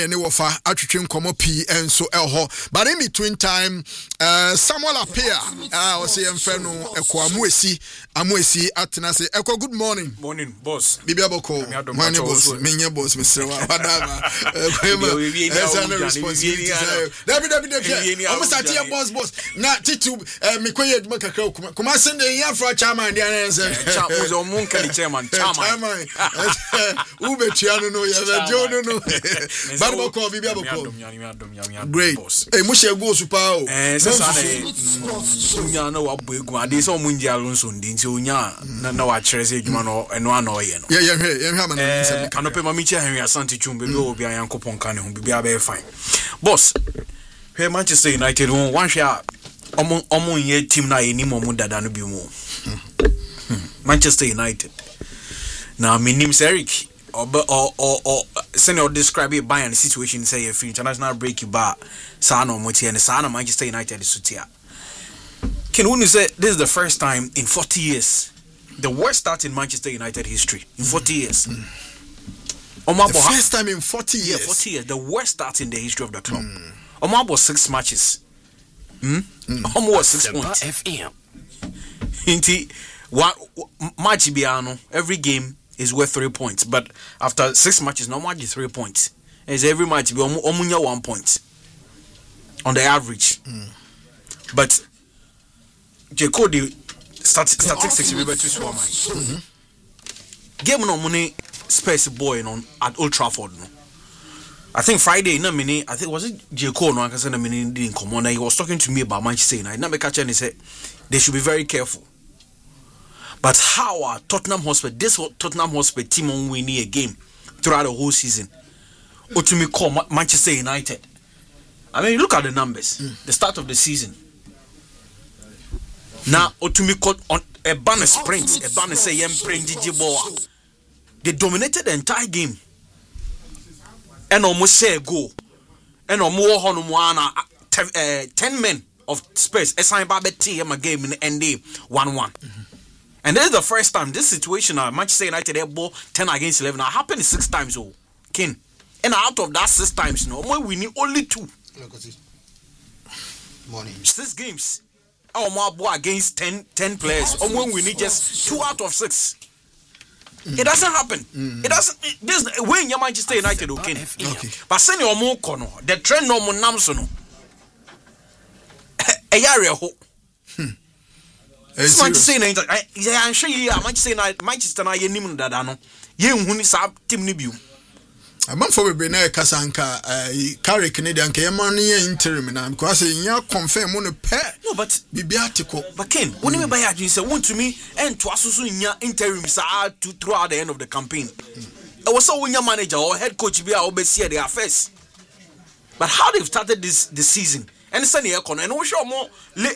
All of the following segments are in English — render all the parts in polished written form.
any wafa atwetwe nkomo P enso elho but in between time Samuel appear o say emfe no eko amuesi atena say eko good morning boss bibia boko morning boss menye boss mesrewa badaba esa no responsibility david almost at your boss na titu mekoye aduma kakra kuma sende ya fra chairman dia na say chairman o mun kan chairman ube chiano no ya jono no boko bibia boko great eh mo she go super o nya na wa boegu ade so mo ndia lonso ndi nti onya na wa kire se adwuma no eno ana oye no ye hwe ama no nsem anope ma mi che Henry Asante Chumbe bi obi ayankopon kan ne ho bibia be fine boss hwe Manchester United won wan hwe a omo ye team na eni mo dada no bi mu Manchester United na minim Eric or senior describe it by a situation say if international break you bar sana moti and sana Manchester United sutia. Can we say this is the first time in 40 years the worst start in Manchester United history in 40 years. The first time in 40 years. Yeah, 40 years, the worst start in the history of the club. Omabo 6 matches. Almost 6 points. FM. Inti one match biano every game is worth 3 points, but after 6 matches, no more than 3 points. As every match, be omunya 1 point on the average. But Jekodi statistics be better to my game no money space boy on at Old Trafford. No, I think Friday in a minute. I think was it Jeko no? I can say a minute didn't come on. He was talking to me about Manchester United. Now me catch and he said they should be very careful. But how are Tottenham Hotspur, this Tottenham Hotspur team on winning a game throughout the whole season? Or to me call Manchester United. I mean, look at the numbers. The start of the season. Now, or to me call on a banner sprint, a banner say they dominated the entire game. And almost say a goal. And almost 10 men of Spurs assigned by the team a game in the end 1-1. And this is the first time this situation Manchester United have ball 10 against 11 now happened 6 times King. And out of that 6 times we need only 2. Morning. 6 games. Our ball against 10 players. We need just 2 out of 6. It doesn't happen. It doesn't this when you Manchester United okay. But send your more corner. The trend no more namsono. A area ho. Manchester United, I'm sure you are Manchester United, you dada no. You huni sa team ni biu. I'm for be na kasanka carry Canadian Kayamani interim na because you confirm on pair. No, but bibiatiko. But Ken, when you buy you say want to me and to asusu nya interim sa to throughout the end of the campaign. I was so when your manager or head coach be oversee their affairs. But how they've started this season? And send and we show more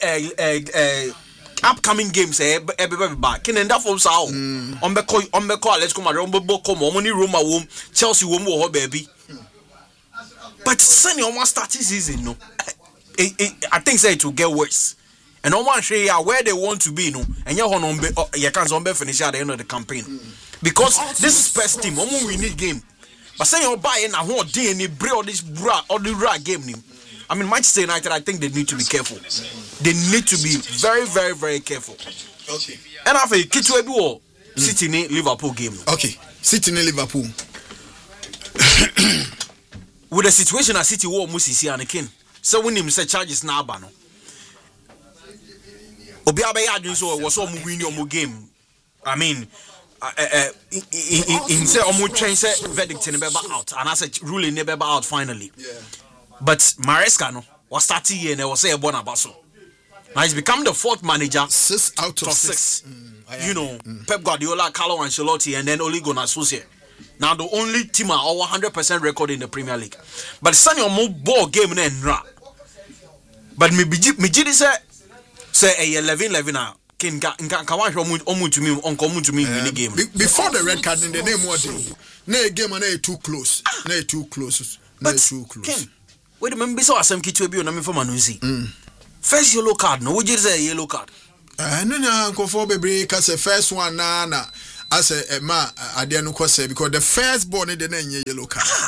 upcoming games back can end up from sao on the call let's come around boko money Roma wom Chelsea wom wo baby but send your one starting season no I think say it will get worse and no one share where they want to be no and you can't finish at the end of the campaign because this is best team we need game but send your buy na ho dey break all this or the game nim. I mean, Manchester United, I think they need to be careful. They need to be very, very, very careful. Okay. And after Kitwebu City in Liverpool game. Okay. City in Liverpool. With the situation at City war Musisi and King. So when him say charges now bano. Obiabe Adun so was all win your game. I mean in say omu change verdict in out and I said ruling never out finally. Yeah. But Maresca no was 30 years and was say a bonabaso. Now he's become the 4th manager. 6 out of 6. Pep Guardiola, Carlo Ancelotti, and then Ole Gunnar Solskjaer. Now the only team are over 100% record in the Premier League. But it's your more ball game and ra. But me say a 11 now. Can omu to me win the game. Before the red card in the name what day? No game and too close. No too close. But too close. Wait a minute, so some kids will be on me for Manusi. First yellow card, no, would you say yellow card? No, go for baby, because the first one, na. As a ma, I didn't know because the first born in the name yellow card.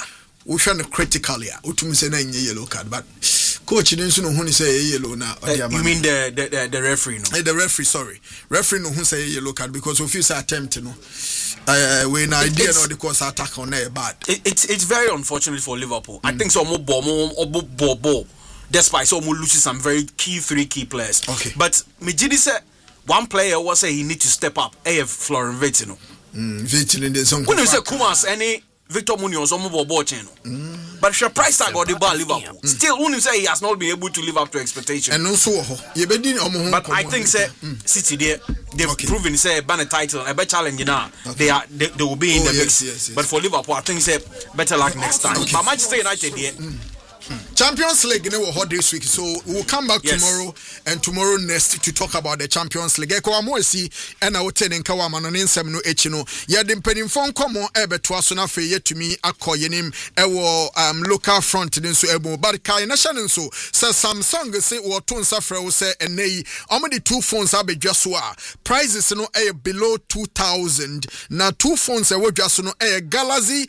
we try critically utum say na nye yellow card but coach didn't know who say yellow now. You mean the referee no? The referee, sorry. Referee no who say yellow card because if you say attempt no when idea no the course attack on there bad. It's very unfortunate for Liverpool. I think so more ball despite so more losing some very three key players. Okay. But Mijidi said one player was say he need to step up. AF Florian Wirtz no. Wirtz in the zone. When you say Kumas any Victor Munoz or ball channel. But the price tag got the ball Liverpool. Still, when you say he has not been able to live up to expectation. And also, but I think say City they've proven say ban a title, a better challenge now. They will be in the mix. Yes. But for Liverpool, I think say better luck next time. But Manchester United here. Champions League you know hot this week, so we'll come back tomorrow and tomorrow next to talk about the Champions League. Eko amoesi and I will tell nka wa mano nsem no echino ye de mpanimfo nkomo ebe to aso na fe yetumi akoyenim ewo local front den so ebo but kai national so say Samsung say wo to nsa frɛ wo say enei omo the two phones abedwa so a prices no below 2000 na two phones e wodwa so no Galaxy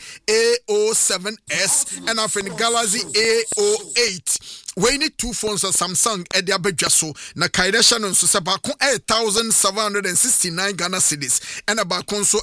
A07s and after Galaxy A08 we need two phones of Samsung at the abedwaso na kaidesha no so sabako 1769 Ghana cedis and abako so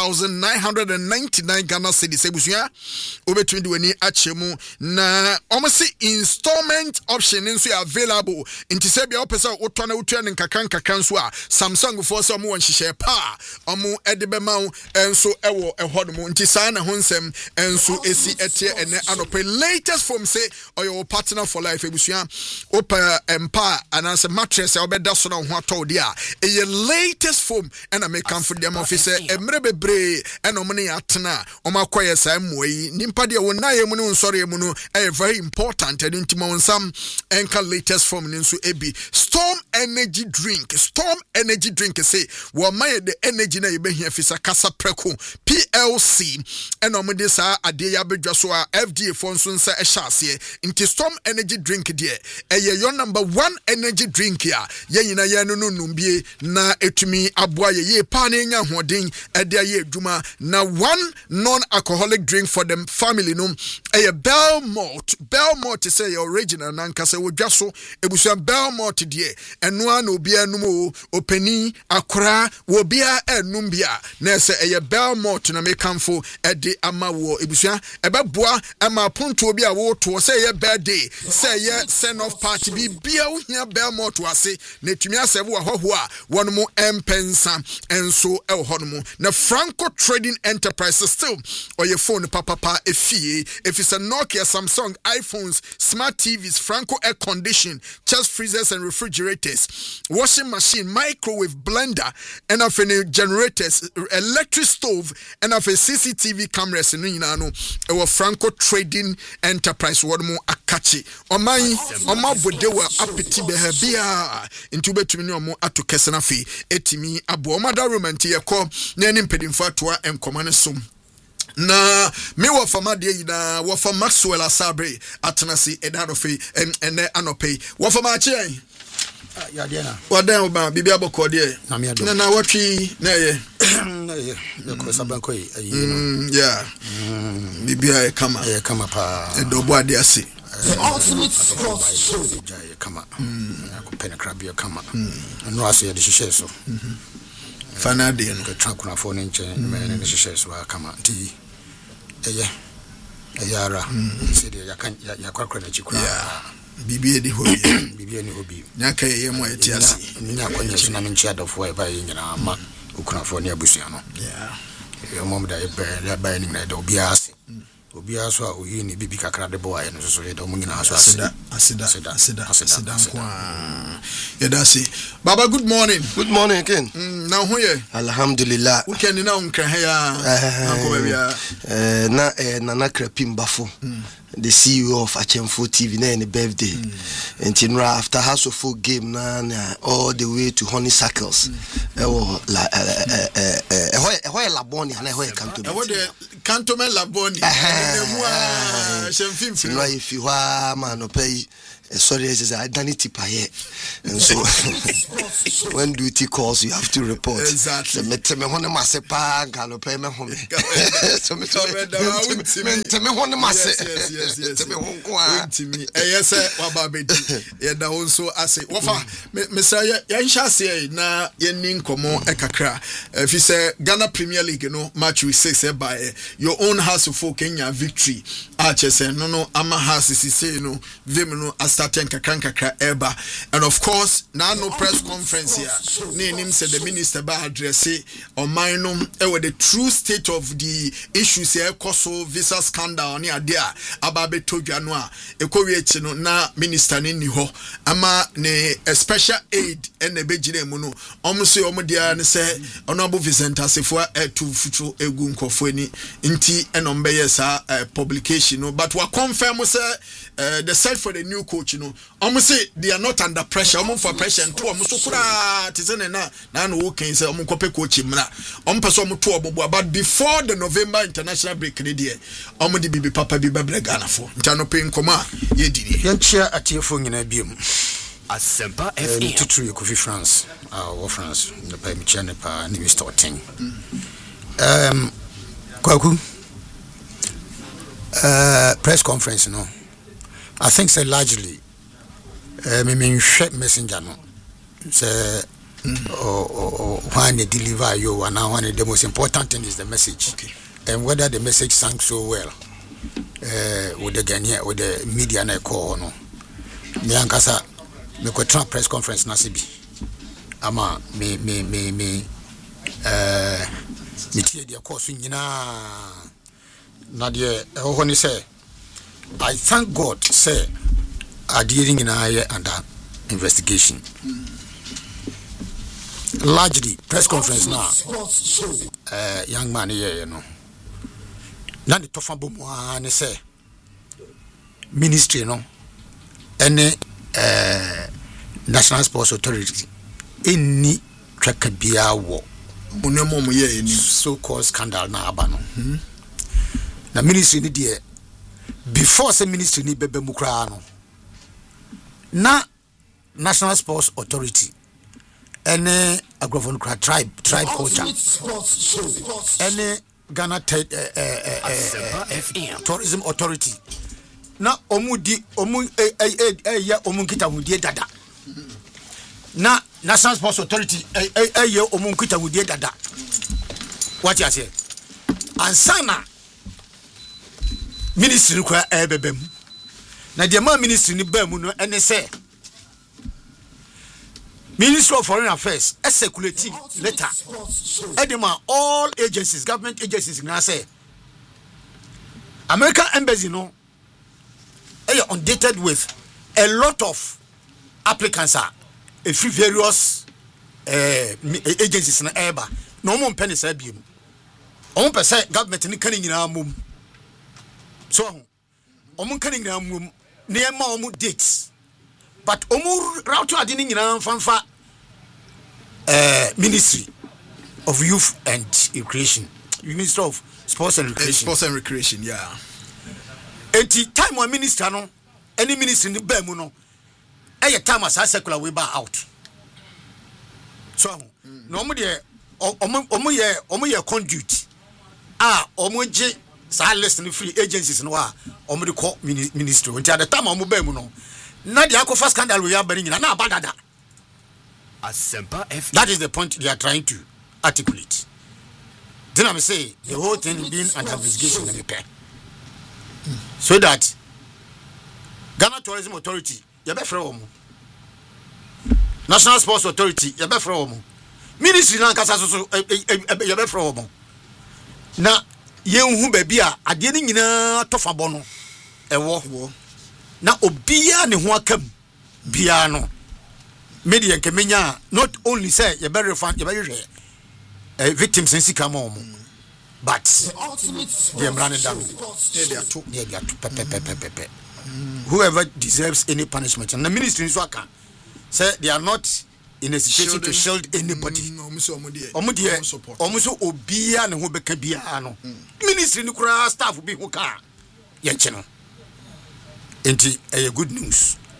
1999 Ghana cedis ebusua obetumi de wani achemu na almost installment option nso available inti se bia opesa oto na otua nkakan so a Samsung for so mo nhihye pa omo edebema enso ewo ehodom inti sa na honsem enso esi etie ene anope latest from say or your partner for life ebusua opa empa ananse mattress obeda so na ho atọ de a eye latest foam and make come for them officer emre bebre and omne atena omakoye sa moyi nimpa de won na ye mu no nsore mu no very important and intima onsam enka latest foam nso ebi Storm energy drink say wo maye the energy na ye behia fisa kasa preko PLC and omde sa ade ya bedwa so a FDA for nso nsa ehase inti Storm energy drink there your number one energy drink ya ye nyina ye no numbie na etumi aboa ye pa na nya hoden ade ye adwuma na one non-alcoholic drink for them family no Belmont say your original nankasa wodwa so ebusuan Belmont there eno na obi anum opani akora wo bia enum bia na say Belmont na mekamfo ede ama wo ebusuan ebeboa ama ponto obi a wo to say ye birthday say ye send off party bi bia wo hia Belmont wase na etumi asebu ahoho a wono empensa enso ehonmo na Franco Trading Enterprise still or your phone papa efie if it's a Nokia, Samsung, iPhones, smart TVs, Franco air condition, chest freezers and refrigerators, washing machine, microwave, blender, and of any generators, electric stove, and of a CCTV cameras in our Franco Trading Enterprise. What more akachi? Omai bodewa apeti behebia into between more atu kesenafi etimi abu omada romanti yako neni mpedimfa tuwa enkomanesum. Na me wa fama de na wa fama Maxwell Asabre atenasi edarofe ene anope wa fama ache ya de na wa dan ba bibia boko de na watwi na ye na ye ko sabanko yi yeah bibia kama pa edobo ade ase ultimate sports show kama ko penekrabia kama no ase ye de hihye so fanade no ko trankuna fo ne nche me ne hihye so kama ti Ayara, said Yakwakra Chikura, Bibi de Hobi, Bibi and Hobi, Naka Yemo Etias, Nakwanya, I'm in charge of why buying an arma, Ukrafonia Busiano. Yeah, your mom that buying that Obias, Obiaswa, Uni, Bibi Kakra the boy, and so you don't mean I said, Baba, good morning. Good morning again. Now, where? Alhamdulillah. We can now Nana Krepim Bafo, the CEO of Achemfo TV, na any birthday. And after House of Folk game, all the way to Honeysuckles. Where Laboni and where Cantonment Laboni. If you are man, pay. sorry, I said identity paye, and so when duty calls, you have to report. Exactly. So me hone masepa galo pay me home. So me hone mase. Yes. Me honko yes wababedi. Ye da wonso ase. Wofa Mr. Yansha say na ye nin komo ekakra. If you say Ghana Premier League no match with 6 by your own house of folk Kenya victory. Achese no ama house say no vim no starting kakra eba. And of course now no press conference here. Him said the minister ba address on minum with the true state of the issues here koso visa scandal ni adea ababe todwa no a ekowie no na minister ni ho ama ne a special aid and the bejire mu no omso omodia ne se honorable Vincent Asefo to futu egu nkofo ni nti enombe yesa publication no but we confirm say the search for the new coach no say they are not under pressure for pressure and to so kura tizene na no working say kope coach mra person to obobo but before the November international break ni dey di bibi papa bi bebre Ghana for ntano pe nkoma ye didi yanchia atiefo nyina biem Asempa FM Tutu Kofi France France the pay me channel pa ni starting kwaku press conference no I think say largely me messenger no say when they deliver you and now the most important thing is the message. Okay. And whether the message sang so well with the Ghanaian with the media na call no me ankasa me ko try press conference na sibi ama me tie dia course nyina na de ho ni say I thank God say adhering in higher under investigation. Largely press conference now. Young man here, you know. Now the tough one say ministry, no, any National Sports Authority, any track be war. So-called scandal na abano. Na ministry ni die before say ministry ni bebe mukra no. Na National Sports Authority any agrofon tribe culture any Ghana tourism authority na omudi ya omunkita hudie dada na National Sports Authority ya omunkita hudie dada what you say ansana ministry kwa bebem na the man ministry ni bam no ene say Ministry of Foreign Affairs a circulating letter edema all agencies government agencies na say American embassy no undated with a lot of applicants are a few various agencies na eba no mo penny say biem on person government ni kan nyina mum so on kan nyina mum na ma on dates but omu route adini nyina fanfa Ministry of Youth and Recreation, Ministry of Sports and Recreation, yeah. Enti time one minister no, any ministry ni be mu no, time as circular we ba out. So no omu de omu ye conduit. Omu je sa list ni free agencies no omu de call ministry. Enti at the time omu be mu no. Na the Akofa scandal we are bringing na badada. That is the point they are trying to articulate. Then I say the whole thing being under investigation and repair. So that Ghana Tourism Authority, you be from National Sports Authority, you be from Ministry na kasa so you be from na yenhu baby a ade ni nyina tofa bono ewo na obia ne ho akam bia no media kemenya not only say you better refund you better victims in sikamo but they are running down they are too whoever deserves any punishment and the ministry so can say they are not in a situation to shield anybody omuso obia ne ho beka bia no ministry ni kura staff bi ho ka ye nche no enti good news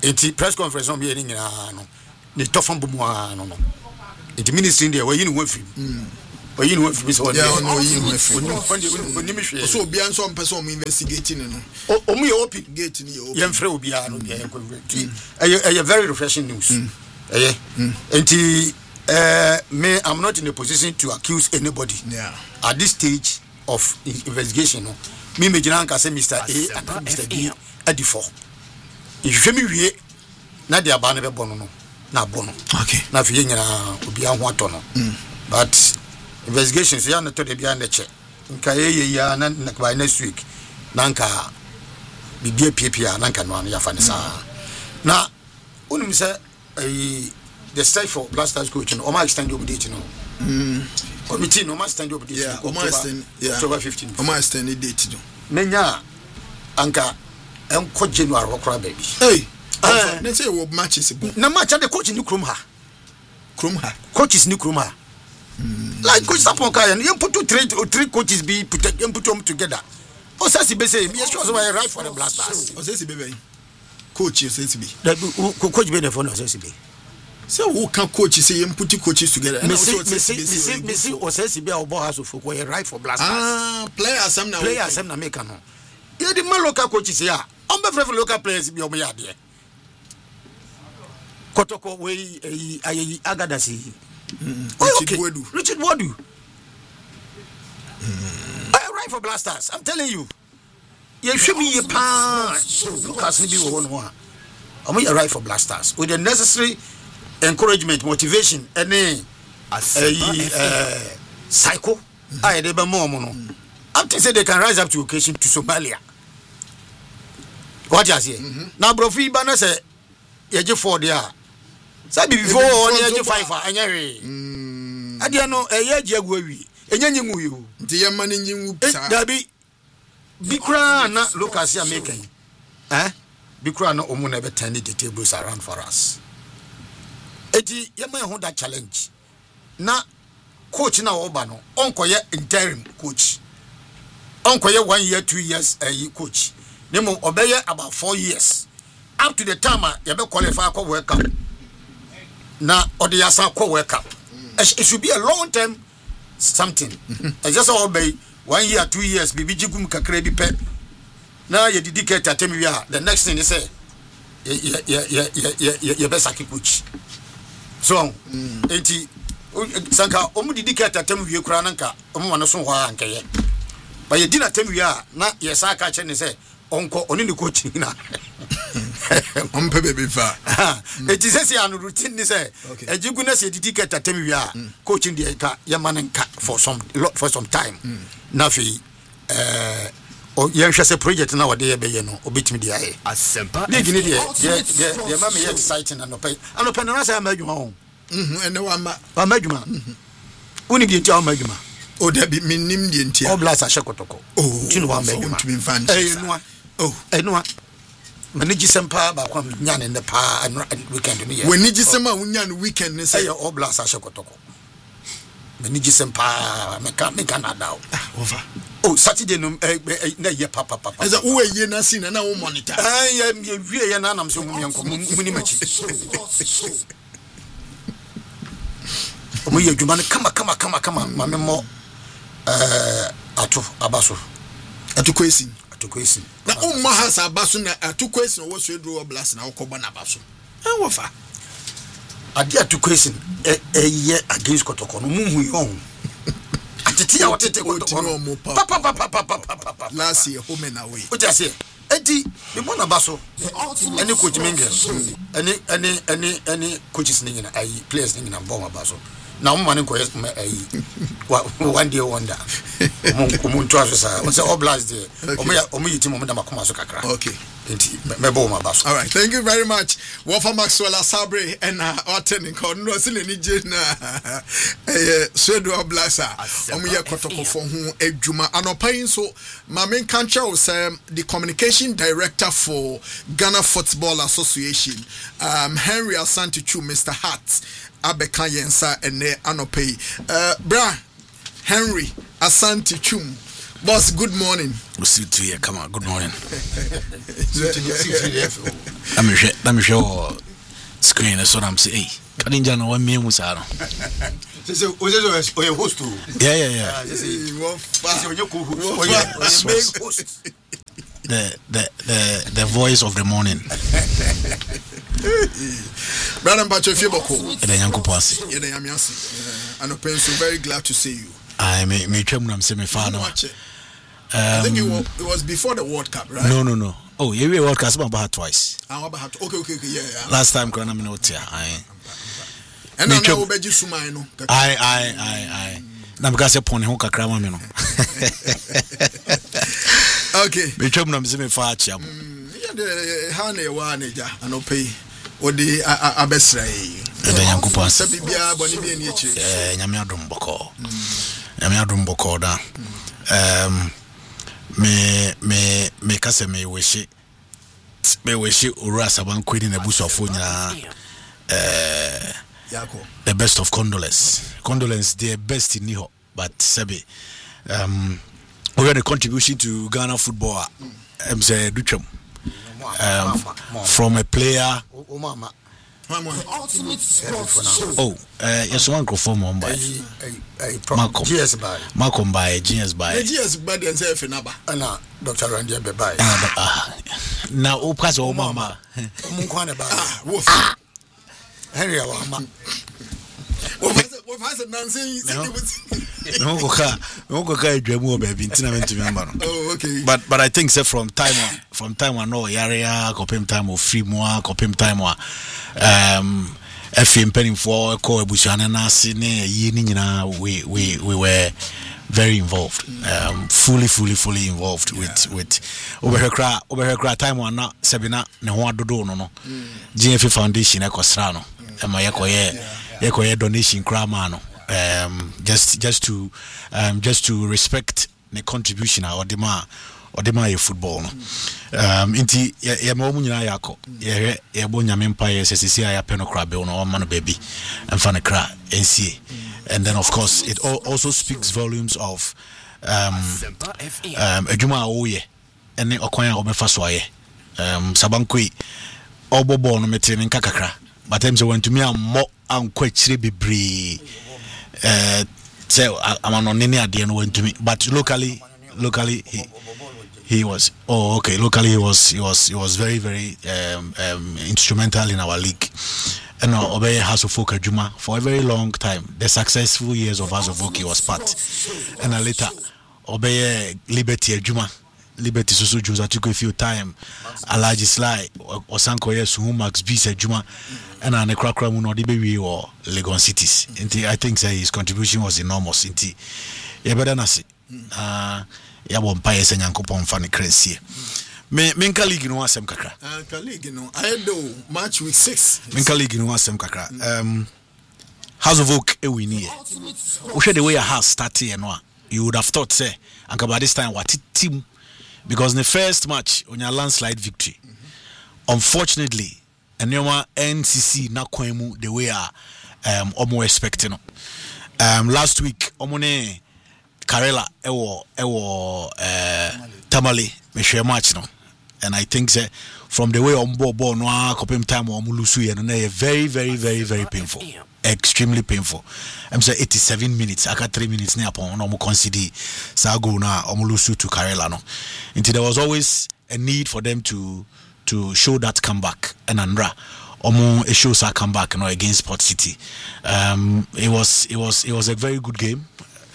enti press conference on be any no ne tofam bu mu no no enti ministry there we yin ho afim we yin ho afim so yeah no yin ho afim oni mi hwe so obi an so person o investigating no o mu ye open gate ni ye open ye mfre obi a no be ye very refreshing news enti me I'm not in a position to accuse anybody at this stage of investigation no me megina anka say Mr. A and Mr. B adifo if me wie na dia ba na be bono no na bono okay na fi nyina obi aho ato no but investigations ya na to de bia na che nka ye ya na by next week na nka bibia pia na nka no ya fa ne sa na unim say the state for Black Stars coach no o ma extend your date no committee no ma extend your date October 15 o ma extend the date no menya anka enko January okra baby hey na say wo matches na match the coach ni krom ha coaches ni krom ha like coach Sapon Kaya you put three coaches be put them together o say be say me sure so right for the Black Stars o say be coach you say be coach be the phone o say be so who can coach say you put coaches together me see o say be o boss of for right for Black Stars players am na make no you the man local coaches here on be for local players be o me yade Kotoko we ayi agadasi Richard Wadu I right for Black Stars I'm telling you you should be a pan Lucas ni bi wo no a am you right for Black Stars with the necessary encouragement motivation any psycho I dey be more no I'm to say they can rise up to occasion to Somalia what you say now brofi ba na say ye je for there sabi before on ye 5 anyare ade no eye je agwawi enyanyi nguyo nti ye mane nyinwu dabi bikra na Lucas ya make bikra na omu na be turn the tables around for us eti ye man ho that challenge na coach na oba no onkoye interim coach onkoye 1 year 2 years coach nemo obeye about 4 years up to the time you be qualify for World Cup na odiyasa kwa World Cup it should be a long term something just obey 1 year 2 years bibi jigum kakra bi pe na ye dedicate atemi wi the next thing is say ye be saki coach so enti sanka omu dedicate atemi wi kura nanka omu wana so ho ankaye ba ye dina atemi wi na ye saka che ne say onko oni ne coach na ompe baby fa it is say an routine ni say ejigu na say dedicate atemi wi coaching dey ka ye manenka for some time na fi o ye hwese project na wode ye be ye no obetimi dey aye asempa dey gini dey ye ma me exciting anope na say amadwuma ho ene wa amadwuma uni bi ntia amadwuma o da bi minim dey ntia o blast ashekotoko tinu wa amadwuma enua maniji sempa ba kwa nyane ne pa weekend ni ye when niji sema unya no weekend ne say o blast ashekotoko maniji sempa meka na dawo over Saturday no na ye papa eza wo ye na sin na wo monitor ye wie ye na nam so muni machi omo ye djuma kama mamemo abaso atukwesi na umma hasa abaso na atukwesi wo so edro blast na wokoba na abaso wofa ade atukwesi ye against Kotoko no muhu yon atitia watete Kotoko papa last year home and away o just say enti me mona baso any coach Mingel any coaches ni na ai players ni na bomba baso na umma ni ko one day wonder omuntu aso sa o say oblast there omo yiti mo da makoma so kakra okay enti me bomba baso. All right, thank you very much Wafa Maxwell Asabre and Oten ko no sile ni je na Swedo Oblasa omo ye Kotoko for ho adwuma anopan so ma men kan chawo say the communication director for Ghana Football Association Henry Asante Chu Mr. Hart abeka yensa ene anopai bra Henry Asante Chum Boss, good morning. We'll see to you. Come on, good morning. Let me show screen. That's what I'm saying. Hey, Kadinja no 1 million musaro. Host too. Yeah. The voice of the morning. Brother Pacho Fieboko. And I'm very glad to see you. I may trim them semi-final. I think it was before the World Cup, right? No. Oh, you World Cup about twice. Okay, yeah. Last time, Corona Minotia. And now we'll be just Sumaino. I. Now because upon Hoka Kramamino. Okay. We trim them semi-final. Yeah, the Hane Waneja and Opay. Or the Abesray. And then Yankupa Sabia Bonibian Yachi. Yamiadum Boko da. Me kase me wishi Ura Saban Queen in a bush of the best of condolence the best in Niho, but Sebi we had a contribution to Ghana football. Mze Duchem from a player. Yes, one perform on by Malcolm by GS by and say Finaba and Dr. Randy by now. Oh, pass oh, mama. Henry, what has a Nancy? No, baby. Oh, okay. But I think from time on, no area, copim time or free more, copim time or FM penning for call Bushana Sine, we were very involved, fully involved with over her cry time or not Sabina no no GFA Foundation Ecosrano and my Ecoye donation cramano. Just to respect the contribution or demand football. Inti ya mamunyina yako ya bonya empire sesi ya peno crab no man baby and fan cra NCA. And then of course it also speaks volumes of Ejuma Oye and Okwanya Omefa Swaye Sabankui Obobo no metrin kakakra but them so went to me more and quite bebre so I'm on any idea went to me but locally he was locally he was very instrumental in our league. And Obey House of Folk Juma for a very long time. The successful years of House of Folk was part. And later Obey Liberty Juma. Liberty Susu Jusa took a few time. Alaji Sly or Sanko yes who Max B said Juma and an Ekrakra Muno Baby or Legon cities. I think his contribution was enormous. Better nasi. Yabon Pies and Yankopon Fanny Crency. Minka League no asem kakra. League no. I do match week 6. Minka League no asem kakra. House of Oak e wini. O share the way a house started and you would have thought say and by this time what team because in the first match on your landslide victory. Unfortunately, and NCC na kwemu the way omo expecting. Last week omone Karela ewo Tamale me share match no. And I think that from the way ball no copim time or mulusu and very painful, extremely painful. I'm saying 87 minutes. I got 3 minutes near upon no consider Sago na omulusu to Karela no. Until there was always a need for them to show that comeback and Andra it shows a comeback against Port City. It was a very good game.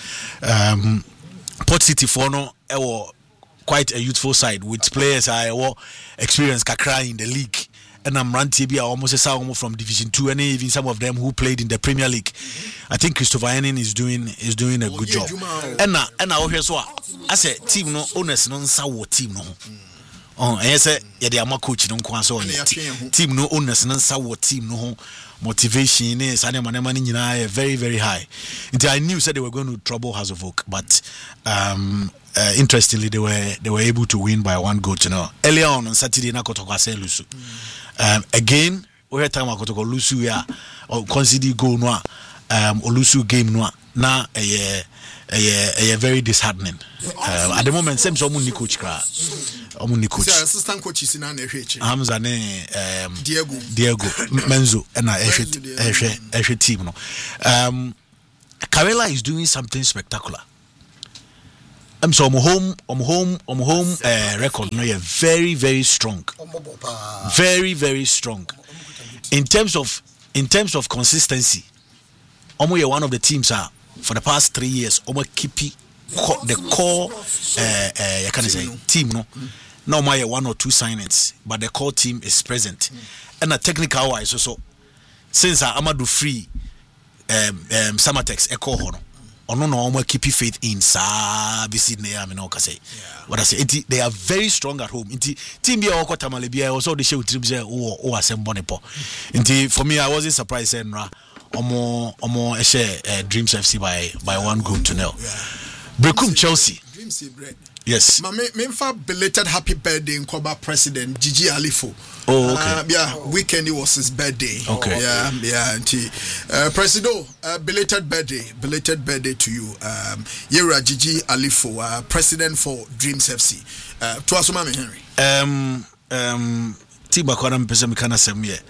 Port City for no quite a youthful side with players I experience kakra in the league and I'm Rantibia almost a from Division 2 and even some of them who played in the Premier League. I think Christopher Henning is doing a good job. And now here's what I said team no owners no sawo team no. I say yeah my coach no kwanso team no owners no sawo team no motivation is very high. Until I knew said they were going to trouble House of Oak, but interestingly they were able to win by 1 goal to 0. Earlier on Saturday na kotoko ase lusu. Again we had time kotoko lusu ya or consider goal no olusu game no na a very disheartening. At the moment, same so many coach kra. Omuni coach. Assistant coach is in an Hamza ne Diego Menzo and a team no. Karela is doing something spectacular. I'm so home record no very very strong. Very very strong. In terms of consistency. Omo one of the teams are for the past 3 years Omo keep the core you can say team no. Now my 1 or 2 signings, but the core team is present. And a technical wise also since Amadou free Samatex echo hono. Ono no omo keep faith in sa bisi ne am no ka say. What I say they are very strong at home. Team bia okota male bia also the show trip say o asem bonepo. For me I wasn't surprised and Omo share Dreams FC by 1-0. Brekum Chelsea. Dreams bread. Yes. Me belated happy birthday in Koba President Gigi Alifo. Oh, okay. Weekend it was his birthday. Okay. Presido, belated birthday to you. Yera Gigi Alifo, president for Dreams FC. To Asuma Henry. Tiba kwa mpesa mikana semye.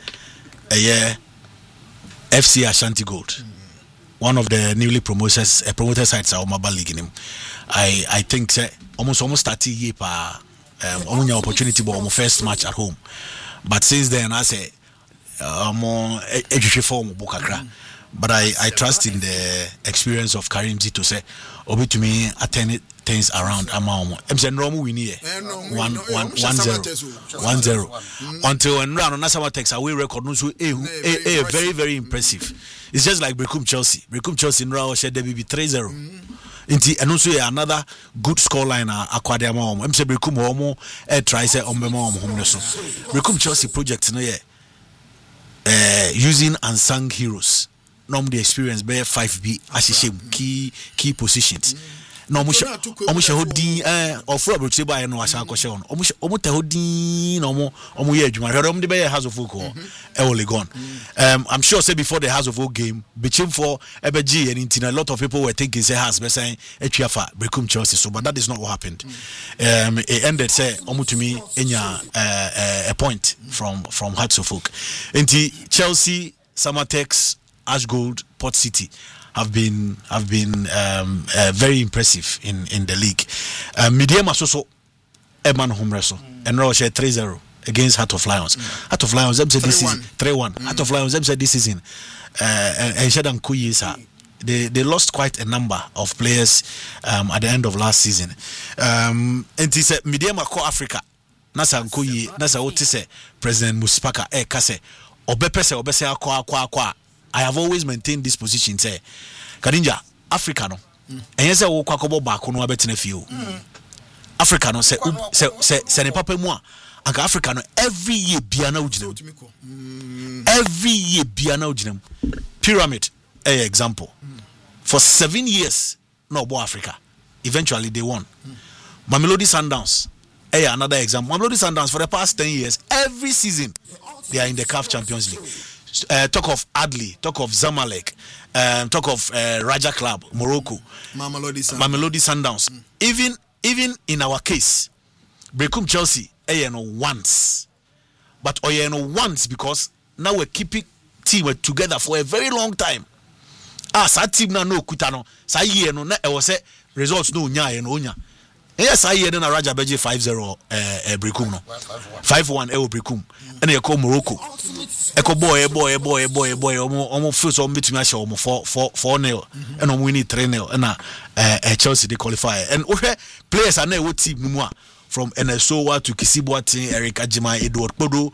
FC Ashanti Gold. One of the newly promoted sites are Omaba League in him. I think almost started year only opportunity but almost first match at home. But since then I say more education form Bukakra. But I trust in the experience of Karim Z to say obi to me attend things around Amaomo. I'm saying Romu win here 1-0 until when Rano Nasama takes away record very very impressive. It's just like Brekum Chelsea in Rao said there will be 3-0. And also another good scoreline Aquadia Mom. I'm saying Brekum Homo try say Ombemom home so Brekum Chelsea project no using unsung heroes. The experience bear 5B as key positions. No omusha hodin ofro abroche ba no asa akoshe on omuta hodin omu ye adwuma hwere de be House of Folk Legon. I'm sure say before the House of Folk game between for ebeji and a lot of people were thinking say has be saying etwiafa Brekum Chelsea so but that is not what happened. It ended say omutumi enya a point from House of Folk. Enti Chelsea, Samatex, Ash Gold, Port City have been very impressive in the league. Mediema so Eman home wrestle and Roche 3-0 against Heart of Lions. Heart of Lions them said this season 3-1. Heart of Lions them said this season and Shedan Kuyisa they lost quite a number of players at the end of last season. And he said Mediema Core Africa Nasa Nkuyi Nasa Otise President Musipaka kase obepese obese akwa I have always maintained this position. Say, Kadinja, Africa no. And yes, I will kwakobo back on wabetine few. Africa no say ne papa moi. Anka Africa no every year biana ujinem. Every year biana ujinem. Pyramid, example. For 7 years, no bo Africa. Eventually they won. Mamelodi Sundowns, another example. Mamelodi Sundowns for the past 10 years, every season they are in the CAF Champions League. Talk of Adli, talk of Zamalek, talk of Raja Club, Morocco, Mamelodi Sundowns. Even in our case, Brekum Chelsea, once, but once because now we're keeping team together for a very long time. Sa team na no kutano, sa year no na say results no nya onya. Yes, I hear then a Raja Beji 5-0 Brekum no 5-1 Brekum and you call Morocco. Echo boy almost feels on between us almost 4-0 and we need 3-0 and Chelsea they qualify and players are now team Mumwa from NSOA to Kisibwati, Eric Ajima, Edward Bodo,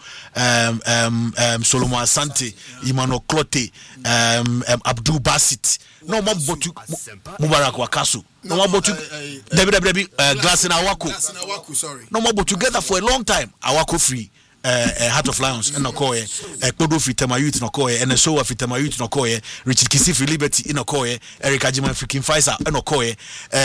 Solomon Asante, Emmanuel Clote, Abdul Basit. No more botu Mubarak Wakasu. No more botu Glass in Awaku. No more botu together for a long time. Awaku free. Heart of Lions in Okoye, Kodo free Temayut in Okoye, and so of Temayut in Okoye, Richard Kisi free Liberty in Okoye, Eric Ajima freaking Pfizer in Okoye,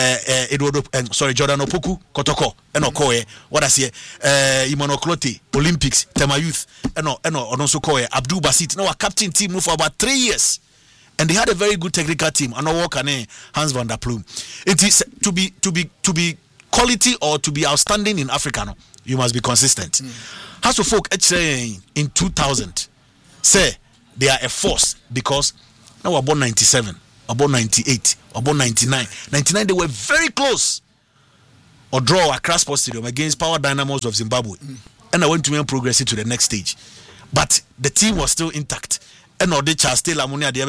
Jordan Opoku, Kotoko, and Okoye, what I say, Imano Clote, Olympics, Temayut, and also Koye, Abdul Basit, no, a captain team for about 3 years. and they had a very good technical team. And Hans van der Ploem. It is to be quality or to be outstanding in Africa. No, you must be consistent. As for folk in 2000, say they are a force because now about 97, about 98, about 99. 99 they were very close. Or draw Accra Sports Stadium against Power Dynamos of Zimbabwe, and I went to progress it to the next stage. But the team was still intact. And still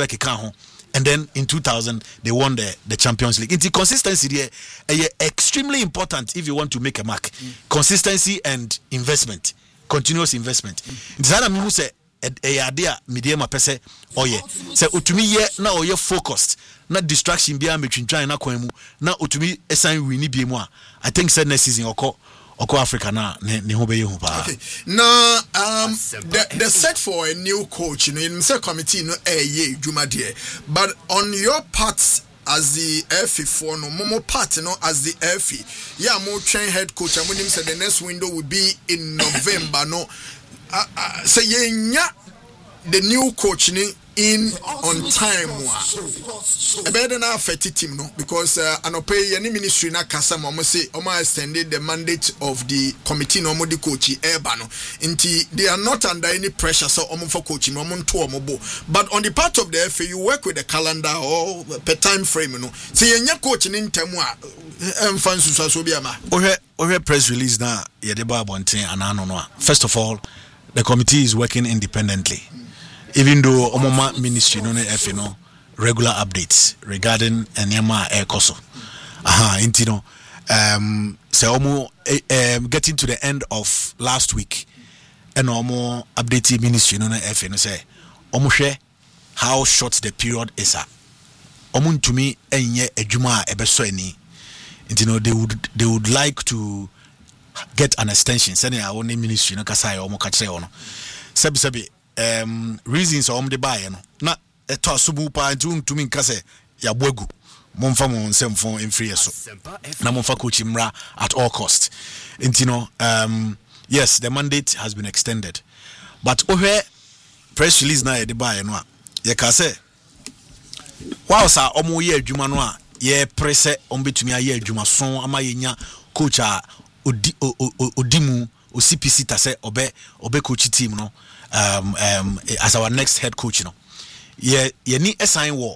and then in 2000 they won the Champions League. It's consistency there extremely important if you want to make a mark. Consistency and investment, continuous investment. It's that I mean say a idea medium pese oye. Say utumi ye na oye focused. Not distraction be between trying na kwemu. Na utumi assign win bi mu a. I think said next season oko Africa na ne ho be ye ho pa. Okay. Now the set for a new coach, you know, in the committee no ye djuma there. But on your parts as the FA for no more part, you know, as the FA. Yeah, more train head coach and when him said the next window will be in November no. Say the new coach in on time better than our team no because anope any ministry na kasa mo say extended the mandate of the committee no mo the coach eba no nti they are not under any pressure so for coaching no to omobo but on the part of the FA you work with the calendar or per time frame no say yenya coach in temu a emfa nsusu so bia ma ohe press release na ye de ba bonten anano no first of all the committee is working independently. Even though Omoma Ministry no FA no regular updates regarding Enyama Ekoso. Intino say omo getting to the end of last week and omo updating Ministry no FA no say omo hwe how short the period is a. Omo ntumi enye adwuma ebeso ani. Intino they would like to get an extension. Send our own ministry no kasa omo ka kire ono. Sebi reasons om de buy no na eto asubu pa ntumi nkase ya boagu momfa mo nsemfo emfree so na momfa coach mra at all cost intino yes the mandate has been extended but ohe press release na de buy no a ye ka say wow sa omo ye adwuma no a ye prese ombetumi aye adwuma so ama yenya coach a odimu o CPC ta say obe coach team no as our next head coach, you know, you need a sign war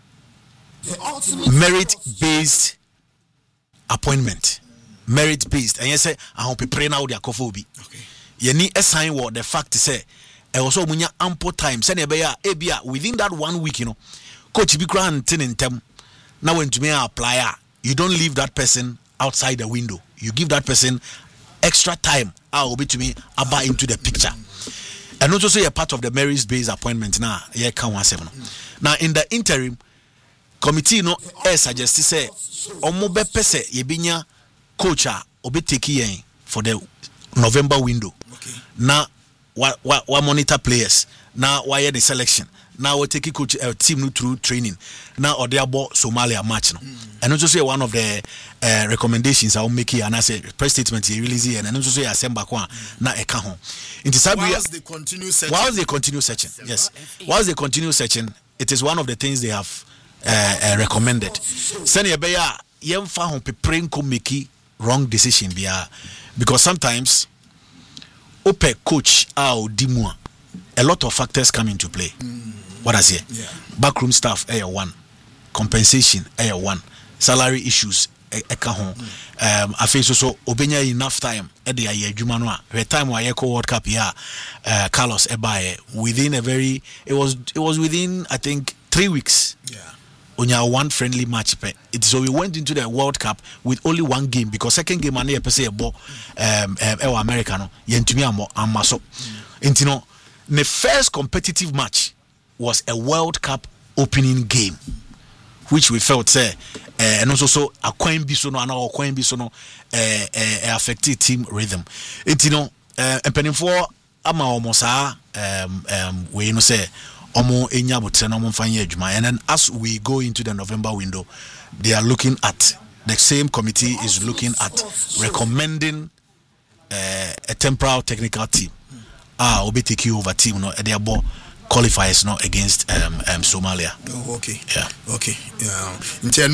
merit-based appointment, merit-based, and you say I hope you pray now their coffee. Okay, you need a sign war. The fact to say, I also when you ample time, send a within that 1 week, you know, coach be granted in them. Now when to me apply, you don't leave that person outside the window. You give that person extra time. I'll be to me about into the picture. And also say a part of the merit-based appointment now. Yeah, can 17. Now in the interim, committee no suggest say omo be pese yebinya coach a obe take for the November window. Okay. Now wa monitor players. Now why the selection. Now we take coach team no through training. Now or they about Somalia match no. And also say one of the recommendations I will make here and I say press statement here release and also say assemble kwa na eka ho. Whilst they continue searching. Yes. Whilst they continue searching, it is one of the things they have recommended. Send be ya yemfa ho prepare ko make wrong decision bia because sometimes ope coach dimu a lot of factors come into play. What I say? Yeah. Backroom staff, one. Compensation, one. Salary issues, I feel so obenya enough time. Edi aye jumanoa. The time where Eco World Cup Carlos Ebaye within it was within I think 3 weeks. Yeah. Onya one friendly match. So we went into the World Cup with only one game because second game ane pese ebo Americano yentumi amaso. Intino the first competitive match was a World Cup opening game, which we felt and also a coin bisono and our coin bisono affected team rhythm. It and penny for ama omosa we no say omo enya botre no mfanye adwuma. And then as we go into the November window, they are looking at the same committee is looking at recommending a temporal technical team. Obi take over team no e dey abo qualifiers not against Somalia. Oh, okay. Yeah. Okay. Yeah.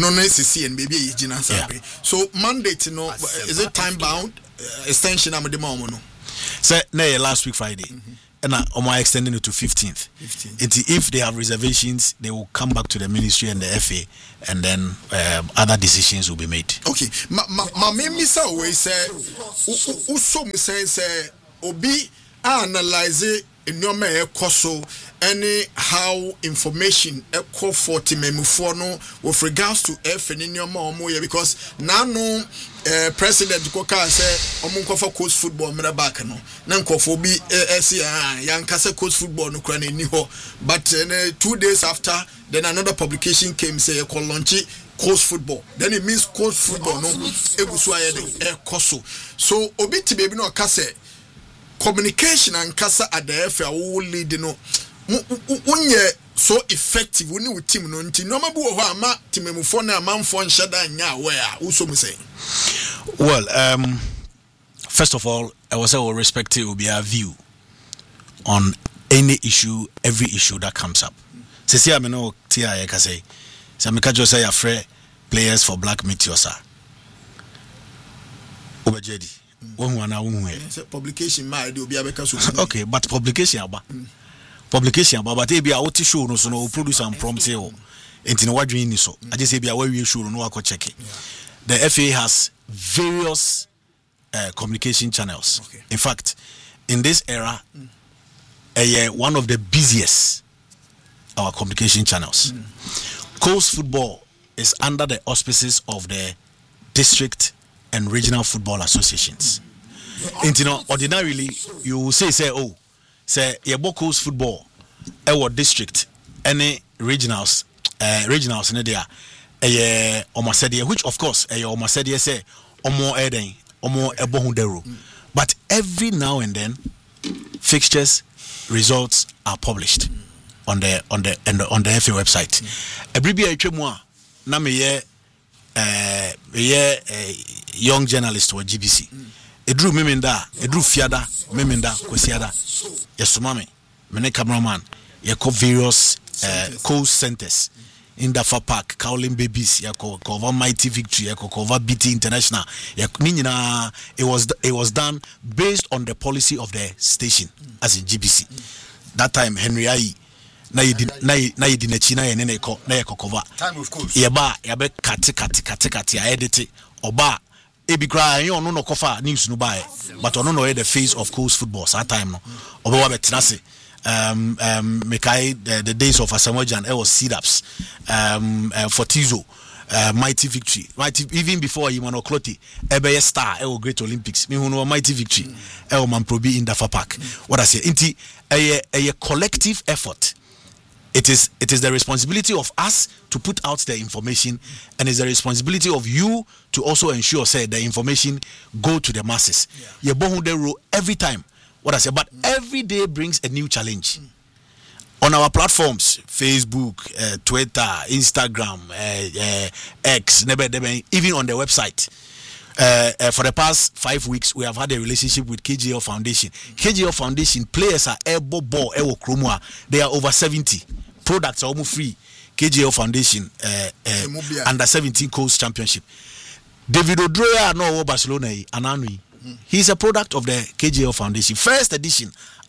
So mandate, is it time bound? Extension am the moment no. So last week Friday. And I'm extending it to 15th. If they have reservations, they will come back to the ministry and the FA, and then other decisions will be made. Okay. My me say we say say obi analyze nneoma ekoso any how information eko for timemufo no with regards to FA nneoma omo because now no president Koka say omunko for coach football mera back no na nkofo bi yankasa coach football no kra na ni ho but 2 days after then another publication came say e launch coach football then it means coach football no egusu ayede ekoso so obi tibebi no ka say communication and kasa at the FA will lead no unye so effective when you team no nti no mabu ho ama timemufo na amanfo nhyeda nya where uso mu say. Well, first of all, I will say we respect it will be our view on any issue, every issue that comes up. Sisi ameno tia ya kase. Samika jo say afre players for Black Meteors. Obejedi. Publication ma dey obi abeka so. Okay, but publication aba. Publication aba but e bia what show no so no produce and prompt here. Enti no wadwen ni so. I just say bia we show no akọ check it. The FA has various communication channels. Okay. In fact, in this era, one of the busiest our communication channels. Coast Football is under the auspices of the district and regional football associations. And ordinarily, you will say, Yebo Coast Football, our district, any regionals in there. Which of course say but every now and then fixtures results are published on the FA website. Every na me young journalist or GBC. Edru memenda, edru fiada, memenda kwesiada. Yesumame, mene cameraman, yeko various coast centers. In Dafa Park, Cowling Babies, cover Mighty Victory, cover BT International. It was done based on the policy of the station, as in GBC. That time, Henry Ai, na yedi China and na cover. Time of course. Yabe kati I edit it. Oba ebi cry you no cover news no buy, but no the face of coast football. That time no. Oba wabe tinase. The days of Asamoah and was sit-ups for Tizo, Mighty Victory. Even before Imano Clotty, Ebeye Star, Great Olympics. Me who know Mighty Victory, Man Probi in Dafa Park. What I say, inti a collective effort. It is the responsibility of us to put out the information, and it's the responsibility of you to also ensure say the information go to the masses. You bohunde every time. What I say, but every day brings a new challenge. On our platforms, Facebook, Twitter, Instagram, X, even on the website. For the past 5 weeks, we have had a relationship with KGL Foundation. KGL Foundation players are they are over 70. Products are almost free. KGL Foundation under 17 Coast Championship. David Odroya no Barcelona Ananui. He's a product of the KGL Foundation. First edition,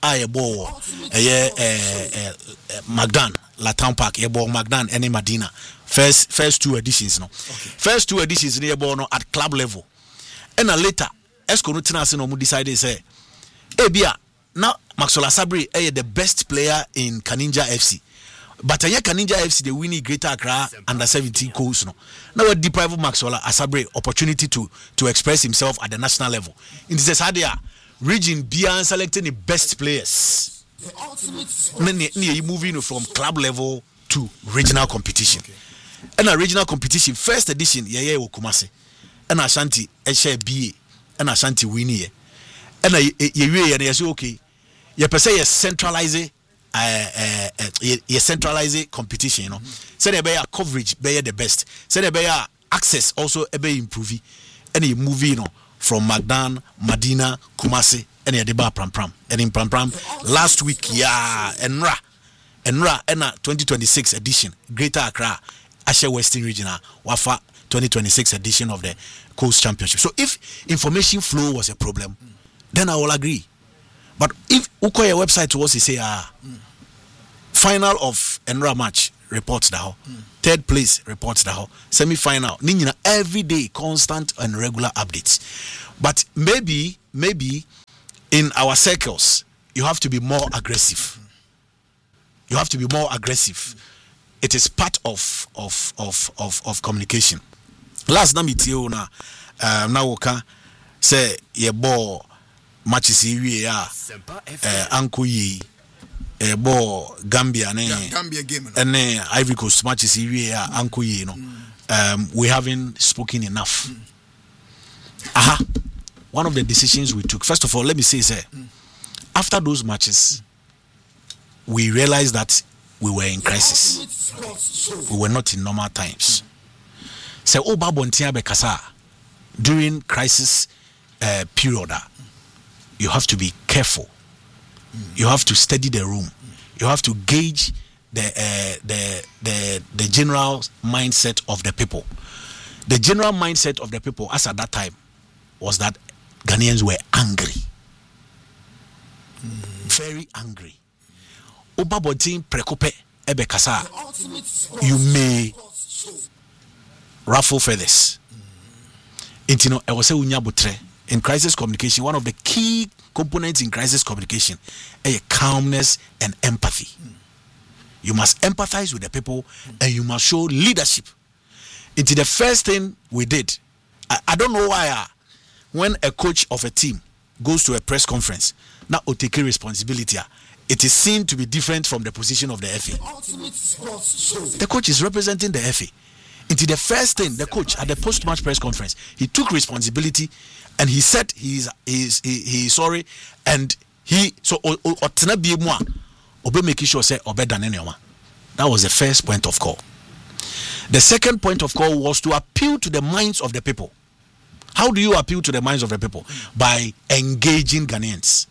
Magdan, Latam Park, Magdan, and Medina. First 2 editions, no. Okay. First 2 editions no at club level. And later, Esconutina no decided say, Bia, now Maxwell Sabri the best player in Kaninja FC. But Kaninja FC the winning Greater Accra under 17 coast no. Now we deprive Maxwell Asabre opportunity to express himself at the national level. In this area, region beyond selecting the best players. Moving from club level to regional competition. Okay. And a regional competition first edition Kumasi. And Ashanti BA and Ashanti Winnie. And you say okay. You per se centralize centralize competition, you know. So they bear coverage, bear the best. So they bear access also be improve. Any movie, you know, from Magdan, Medina, Kumasi, and the bar Pram. And in Pram last week, and Enra ena 2026 edition Greater Accra Ashe Western Regional Wafa 2026 edition of the Coast Championship. So if information flow was a problem, then I will agree. But if Ukoya website to us say final of Enra match reports now, third place reports now, semi-final, Nina every day constant and regular updates. But maybe in our circles you have to be more aggressive. You have to be more aggressive. It is part of communication. Last na mitio na woka say ye ball matches we ya anko yi ball Gambia game and Ivory Coast matches we ya anko yi no. We haven't spoken enough. One of the decisions we took, first of all, let me say after those matches we realized that we were in crisis. We were not in normal times. So during crisis period, you have to be careful. You have to study the room. You have to gauge the general mindset of the people. The general mindset of the people as at that time was that Ghanaians were angry. Very angry. Obabotin prekope ebe kasa. You may ruffle feathers. Intino I was say unya butre. In crisis communication, one of the key components in crisis communication is calmness and empathy. You must empathize with the people and you must show leadership. It's the first thing we did. I don't know why when a coach of a team goes to a press conference, now take responsibility. It is seen to be different from the position of the FA. The coach is representing the FA. Into the first thing, the coach at the post-match press conference, he took responsibility and he said he is sorry and he so making sure say that was the first point of call. The second point of call was to appeal to the minds of the people. How do you appeal to the minds of the people? By engaging Ghanaians.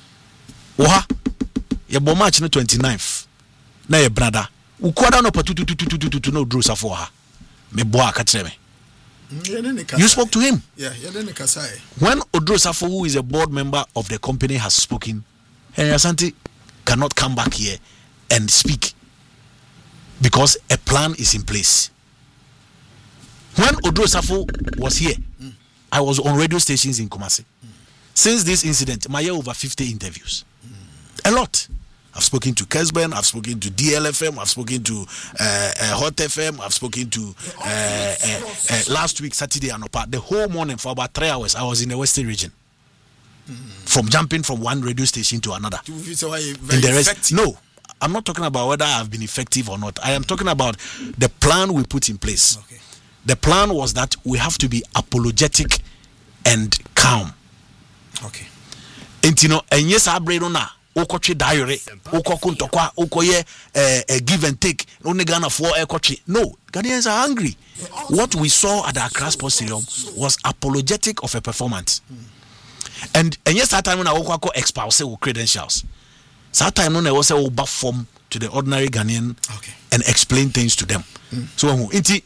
Your match no 29th. Na your brother. Ukwada no patutututututu no drew safoha. Me boa katreme. You spoke to him. Yeah, when Odro Safo, who is a board member of the company, has spoken, Henry Asante cannot come back here and speak because a plan is in place. When Odro Safo was here, I was on radio stations in Kumasi. Since this incident, I have over 50 interviews. A lot. I've spoken to Kesben, I've spoken to DLFM, I've spoken to Hot FM, I've spoken to last week, Saturday and Opa. The whole morning for about 3 hours, I was in the Western region. From jumping from one radio station to another. In the rest, no, I'm not talking about whether I've been effective or not. I am talking about the plan we put in place. Okay. The plan was that we have to be apologetic and calm. Okay. And you know, and yes, I bring on now. Okochi diary, Okokuntokwa, Okoye, give and take. Only Ghana for Okochi. No, Ghanaians are angry. What we saw at the Accra Sports Stadium was apologetic of a performance. And yes, that time when I Okoko expose credentials. That time when I was a form to the ordinary Ghanaian and explain things to them. So inti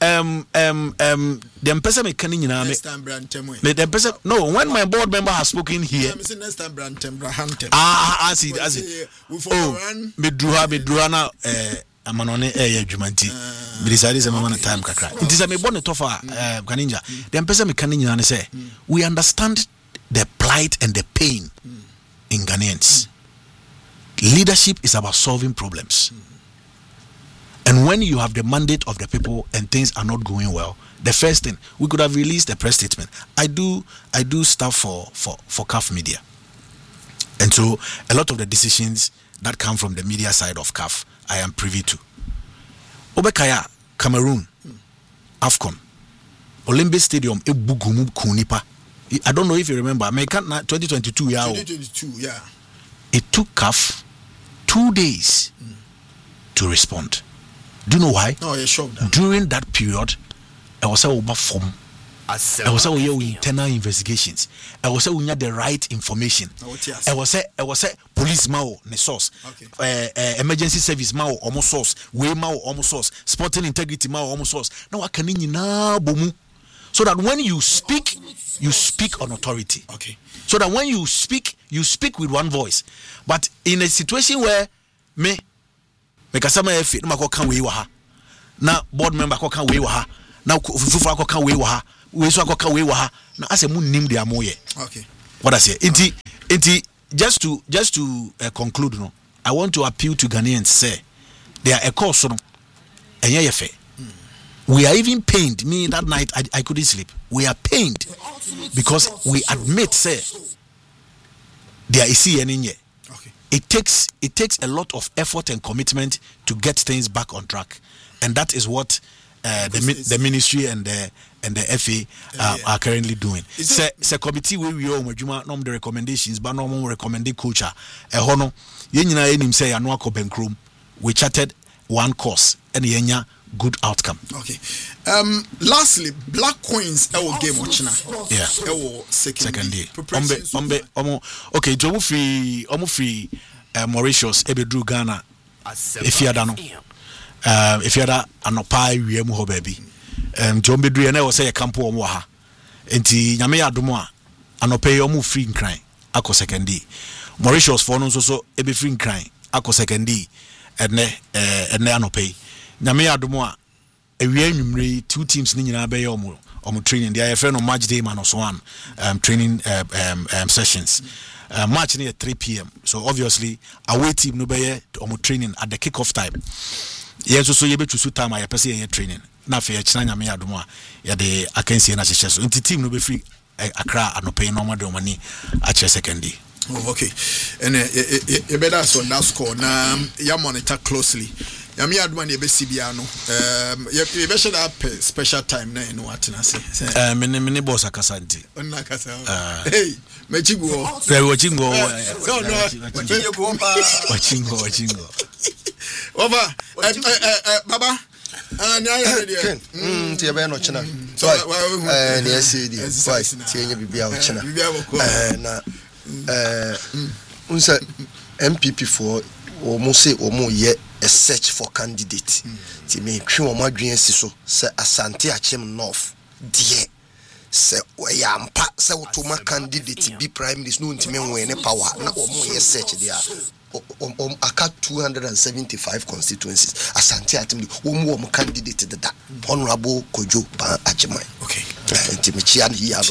the person me kani nyina me the person no when my board member has spoken here next time as it me druha na amanone adwumanti be decide say mama na time kakra it is me born tofa kaninja the person me kani nyina say we understand the plight and the pain in Ghanaians. Leadership is about solving problems. And when you have the mandate of the people and things are not going well, the first thing, we could have released a press statement. I do stuff for CAF Media. And so a lot of the decisions that come from the media side of CAF, I am privy to. Obekaya, Cameroon, AFCON, Olympic Stadium, Ebugumu Kunipa. I don't know if you remember, American 2022, yeah. 2022, yeah. It took CAF 2 days to respond. Do you know why? No, you're shocked. During that period, I was over form ɛwɔ sɛ woyɛ wo internal investigations, ɛwɔ sɛ wonya the right information, ɛwɔ sɛ police ma wo ne source, emergency service ma wo ɔmo source, way ma wo ɔmo source, sporting integrity ma wo ɔmo source. Na waka ne nyinaa bɔ mu, so that when you speak on authority. Okay. So that when you speak with one voice. But in a situation where me kasama efe na makoka we wa ha, na board member koka we wa ha, na fufu akoka we wa ha, we so akoka we wa ha, na ase mu nim de amoye. Okay. What I say? Inti just to conclude, no, I want to appeal to Ghanaians, say there are a course no enye yefe. We are even pained. Me that night I couldn't sleep. We are pained because we admit, say, there is any. Okay. It takes a lot of effort and commitment to get things back on track, and that is what the ministry and the FA are currently doing. It's a committee where we all the recommendations, but no recommended culture. Hono yenina enim say anwa ko benkrom. We chatted one course and yenya good outcome. Okay. Lastly, Black Coins our game watching. Yeah. Our second day. Okay, Jomo free Mauritius ebedru Ghana. Efiada no. Efiada anopai wiemu ho baby. Jombe dru na say campo omo ha. Enti nyame ya adomo a anopai omo free nkran akọ second day. Mauritius for no so ebe free nkran akọ second day. Ene anopai. Nyame adomo a ewia nwumre two teams ni nyina be ye omo training. They are friend on match day man so one training sessions. Match near 3 p.m. So obviously away team no be ye omo training at the kick-off time. Yes, so you be to suit time I person ye training. Na fe ye china nyame adomo a ye de akansie na hyehyɛ so. Nti team no be free Accra anope normal de money at second day. Oh, okay. And you better so that score now you monitor closely. Yami adman ye be CBA no. You be should have special time na you know what na say. Mini boss akasanti. Onna kasa. Hey, mechingo. Wachingo. No, Wachingo. Over. Baba. Nya ready. Ti be no china. So na say di. Why? Ti enya bibia o china. Na unsa MPP for omo say omo ye a search for candidate. Ti me twe omo adwen si so say Asante Achem North die say oyampa say wotoma candidate be prime minister no ntime wen ne power na omo ye search dia aka 275 constituencies. Asante Achem omo candidate da Honorable Kojo Ban Achiman. Okay. Nti me chia ni ya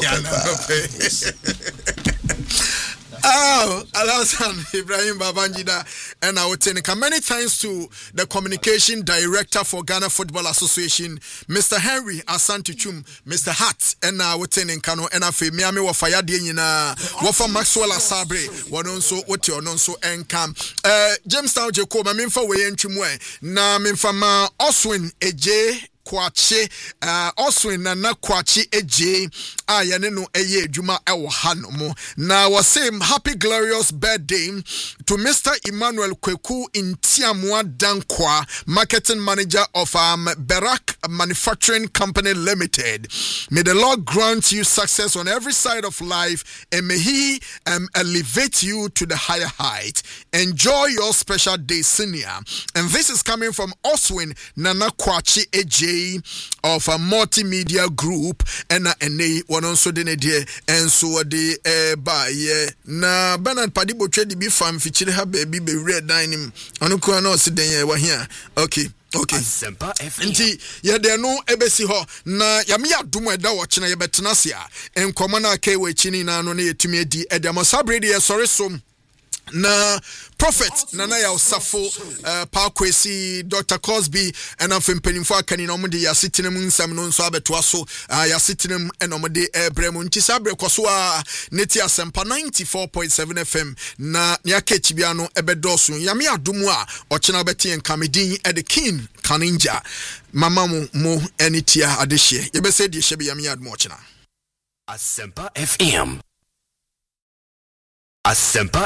Oh, Alasan Ibrahim Babangida, and I would say many thanks to the communication director for Ghana Football Association, Mr. Henry Asantuchum, Mr. Hart, and I would say in Kano, and I feel Miami wa fire Dina, Wafa Maxwell Asabre, one also what you non so and come. Jamestown Jacob, I mean for way in Chimwe, na min fama Oswin AJ. Kwachi Oswin na Kwachi eje ayane no eye adwuma ewo hanomo na was happy glorious birthday to Mr. Emmanuel Kweku Intiamwa Dankwa, marketing manager of Berak Manufacturing Company Limited. May the Lord grant you success on every side of life, and may he elevate you to the higher height. Enjoy your special day, senior. And this is coming from Oswin Nana Kwachi eje of a multimedia group and one also the idea and so the by na Bernard Padibo trade be fam feature have baby be red dining on no sit there here. Okay. Nti ye de no ebesi ho na yame adom eda wo chena ye betena se a enkoma na kai we chini na no na yetumi adi edamo sabrede ye sori som na Prophet Nana ya Osafo Parkwesi Dr. Cosby and of Pennyfo Akani no mde ya sitinem nsam no nso abetoa so ya sitinem enomde ebremu nti sabre kwaso a neti asempa 94.7 FM na nyaka chibia no ebedoso yame adomu a ochena beti enkamedin e the king kaninja mama mo enitia adehye yebese de hye be yame adomu ochena Asempa FM Asempa